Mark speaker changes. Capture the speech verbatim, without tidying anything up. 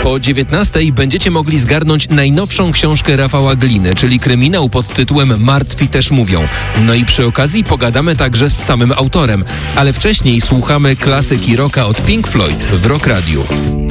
Speaker 1: Po dziewiętnastej będziecie mogli zgarnąć najnowszą książkę Rafała Gliny, czyli kryminał pod tytułem Martwi też mówią. No i przy okazji pogadamy także z samym autorem, ale wcześniej słuchamy klasyki rocka od Pink Floyd w Rock Radio.